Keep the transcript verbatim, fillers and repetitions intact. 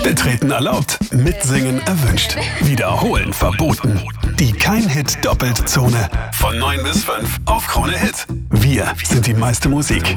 Betreten erlaubt, mitsingen erwünscht. Wiederholen verboten. Die Kein-Hit-Doppeltzone. Von neun bis fünf auf Krone Hit. Wir sind die meiste Musik.